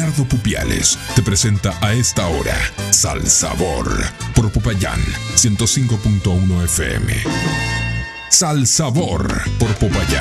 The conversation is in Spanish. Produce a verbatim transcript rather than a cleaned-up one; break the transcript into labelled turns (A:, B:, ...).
A: Ricardo Pupiales te presenta a esta hora Sal Sabor por Popayán ciento cinco punto uno F M. Sal Sabor por Popayán.